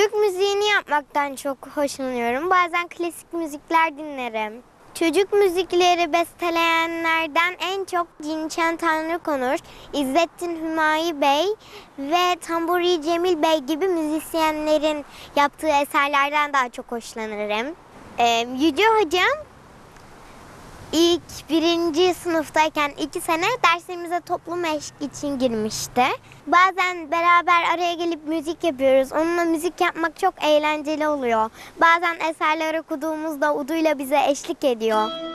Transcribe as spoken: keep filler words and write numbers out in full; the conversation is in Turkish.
Türk müziğini yapmaktan çok hoşlanıyorum. Bazen klasik müzikler dinlerim. Çocuk müzikleri besteleyenlerden en çok Cinçen Tanrıkonur, İzzettin Hümayi Bey ve Tamburi Cemil Bey gibi müzisyenlerin yaptığı eserlerden daha çok hoşlanırım. Ee, Yüce Hocam ilk birinci sınıftayken iki sene derslerimize toplum eşlik için girmişti. Bazen beraber araya gelip müzik yapıyoruz. Onunla müzik yapmak çok eğlenceli oluyor. Bazen eserler okuduğumuzda uduyla bize eşlik ediyor.